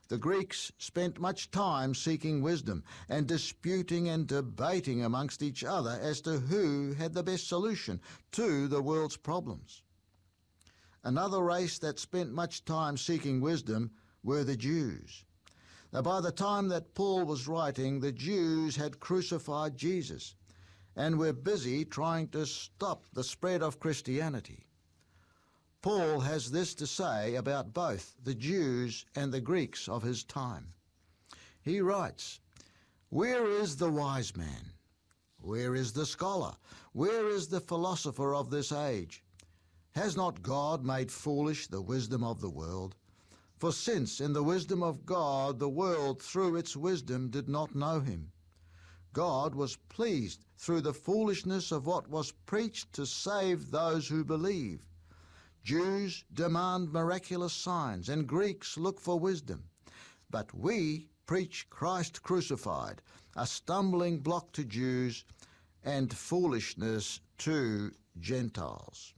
The Greeks spent much time seeking wisdom and disputing and debating amongst each other as to who had the best solution to the world's problems. Another race that spent much time seeking wisdom were the Jews. Now, by the time that Paul was writing, the Jews had crucified Jesus and were busy trying to stop the spread of Christianity. Paul has this to say about both the Jews and the Greeks of his time. He writes, "Where is the wise man? Where is the scholar? Where is the philosopher of this age? Has not God made foolish the wisdom of the world? For since in the wisdom of God the world through its wisdom did not know him, God was pleased through the foolishness of what was preached to save those who believe. Jews demand miraculous signs, and Greeks look for wisdom. But we preach Christ crucified, a stumbling block to Jews and foolishness to Gentiles."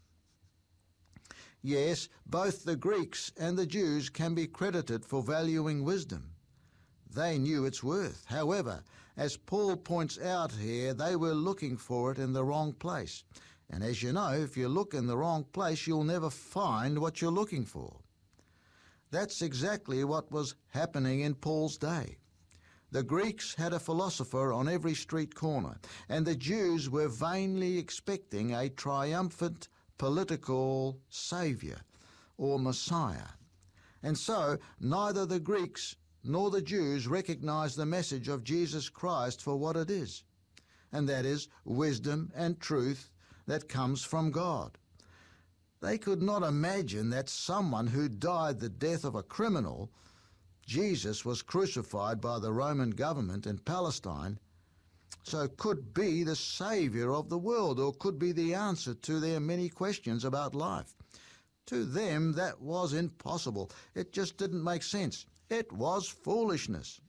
Yes, both the Greeks and the Jews can be credited for valuing wisdom. They knew its worth. However, as Paul points out here, they were looking for it in the wrong place. And as you know, if you look in the wrong place, you'll never find what you're looking for. That's exactly what was happening in Paul's day. The Greeks had a philosopher on every street corner, and the Jews were vainly expecting a triumphant political savior or Messiah. And so neither the Greeks nor the Jews recognized the message of Jesus Christ for what it is, and that is wisdom and truth that comes from God. They could not imagine that someone who died the death of a criminal, Jesus was crucified by the Roman government in Palestine, so could be the Savior of the world, or could be the answer to their many questions about life. To them, that was impossible. It just didn't make sense. It was foolishness.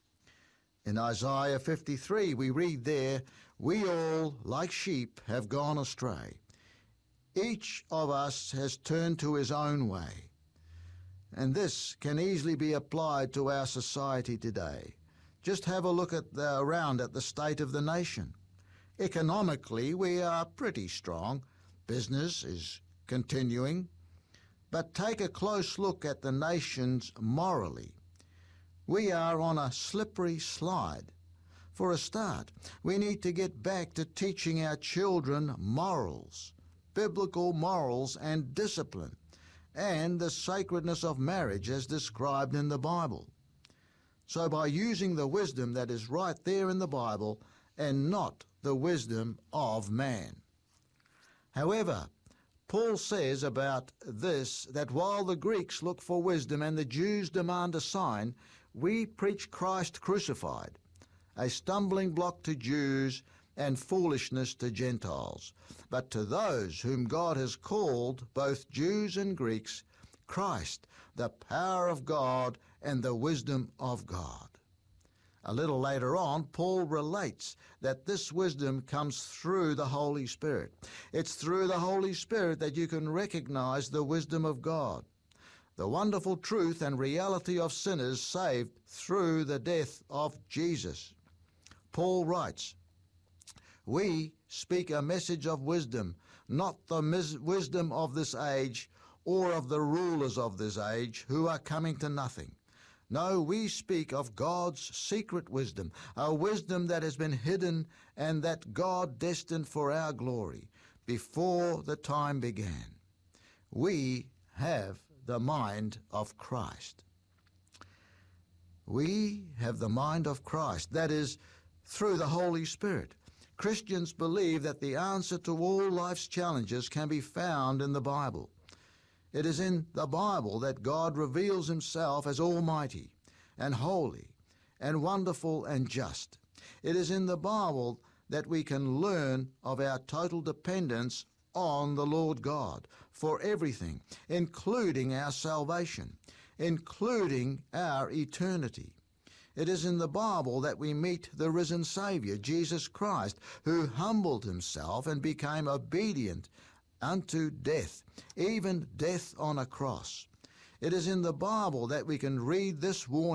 In Isaiah 53, we read there, "We all, like sheep, have gone astray. Each of us has turned to his own way." And this can easily be applied to our society today. Just have a look around at the state of the nation. Economically, we are pretty strong. Business is continuing. But take a close look at the nations morally. We are on a slippery slide. For a start, we need to get back to teaching our children morals, biblical morals and discipline, and the sacredness of marriage as described in the Bible. So by using the wisdom that is right there in the Bible and not the wisdom of man. However, Paul says about this that while the Greeks look for wisdom and the Jews demand a sign, we preach Christ crucified, a stumbling block to Jews and foolishness to Gentiles. But to those whom God has called, both Jews and Greeks, Christ, the power of God and the wisdom of God. A little later on, Paul relates that this wisdom comes through the Holy Spirit. It's through the Holy Spirit that you can recognize the wisdom of God, the wonderful truth and reality of sinners saved through the death of Jesus. Paul writes, "We speak a message of wisdom, not the wisdom of this age or of the rulers of this age who are coming to nothing. No, we speak of God's secret wisdom, a wisdom that has been hidden and that God destined for our glory before the time began. We have the mind of Christ." We have the mind of Christ, that is, through the Holy Spirit. Christians believe that the answer to all life's challenges can be found in the Bible. It is in the Bible that God reveals himself as almighty and holy and wonderful and just. It is in the Bible that we can learn of our total dependence on the Lord God for everything, including our salvation, including our eternity. It is in the Bible that we meet the risen Savior, Jesus Christ, who humbled himself and became obedient unto death, even death on a cross. It is in the Bible that we can read this warning